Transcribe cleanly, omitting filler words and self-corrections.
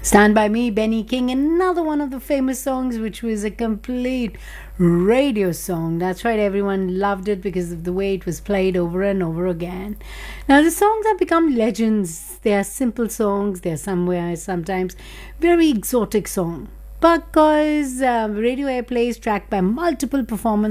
Stand By Me, Benny King, another one of the famous songs, which was a complete radio song. That's right, everyone loved it because of the way it was played over and over again. Now, the songs have become legends. They are simple songs, they are sometimes very exotic songs. Because radio airplay is tracked by multiple performance